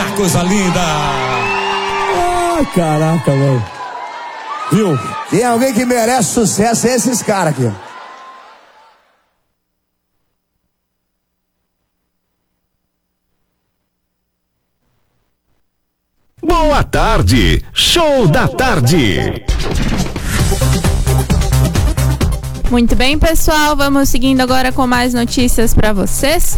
coisa linda. Ah, caraca, mano. Viu? Tem alguém que merece sucesso, é esses caras aqui. Boa tarde, show da tarde. Muito bem, pessoal, vamos seguindo agora com mais notícias para vocês.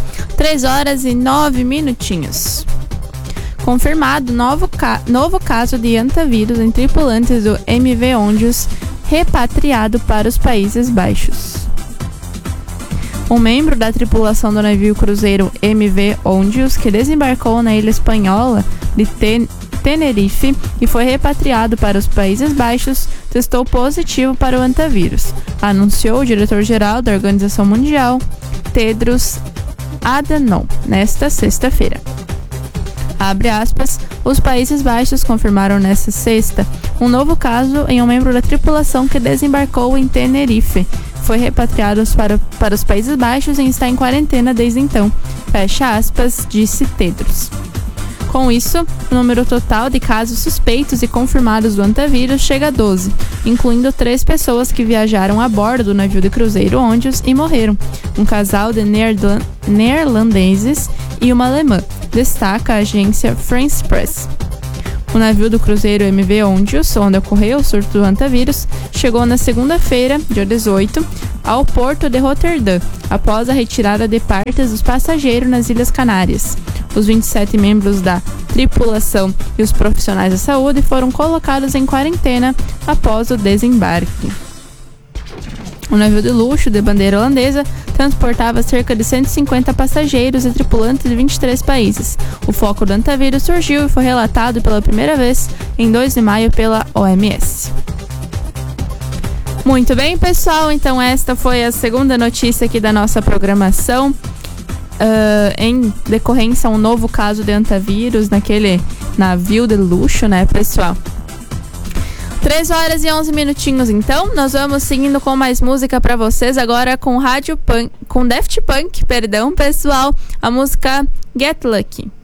3h09. Confirmado novo caso de antavírus em tripulantes do MV Ondius repatriado para os Países Baixos. Um membro da tripulação do navio cruzeiro MV Ondius, que desembarcou na ilha espanhola de Tenerife e foi repatriado para os Países Baixos, testou positivo para o antavírus, anunciou o diretor-geral da Organização Mundial, Tedros Adhanom, nesta sexta-feira. Abre aspas, os Países Baixos confirmaram nesta sexta um novo caso em um membro da tripulação que desembarcou em Tenerife. Foi repatriado para os Países Baixos e está em quarentena desde então. Fecha aspas, disse Tedros. Com isso, o número total de casos suspeitos e confirmados do antavírus chega a 12, incluindo 3 pessoas que viajaram a bordo do navio de cruzeiro Ondius e morreram, um casal de neerlandeses e uma alemã, destaca a agência France Press. O navio do cruzeiro MV Ondius, onde ocorreu o surto do antavírus, chegou na segunda-feira, dia 18, ao porto de Roterdã, após a retirada de partes dos passageiros nas Ilhas Canárias. Os 27 membros da tripulação e os profissionais da saúde foram colocados em quarentena após o desembarque. O navio de luxo de bandeira holandesa transportava cerca de 150 passageiros e tripulantes de 23 países. O foco do antavírus surgiu e foi relatado pela primeira vez em 2 de maio pela OMS. Muito bem, pessoal, então esta foi a segunda notícia aqui da nossa programação. Em decorrência a um novo caso de antavírus naquele navio de luxo, né, pessoal? 3h11, então. Nós vamos seguindo com mais música pra vocês agora com Daft Punk, pessoal. A música Get Lucky.